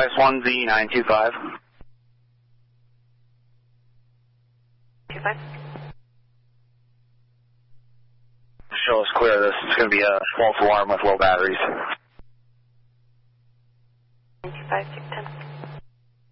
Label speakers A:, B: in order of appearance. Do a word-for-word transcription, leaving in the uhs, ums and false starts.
A: Device one Z nine two five.
B: two five.
A: Show us clear this. It's going to be a false alarm with low batteries.
B: nine two five, six ten.